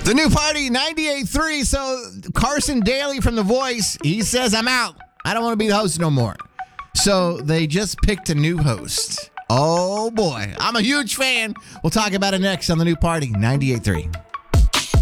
The new party, 98.3. So Carson Daly from The Voice, he says, I'm out. I don't want to be the host no more. So they just picked a new host. Oh, boy. I'm a huge fan. We'll talk about it next on The New Party, 98.3.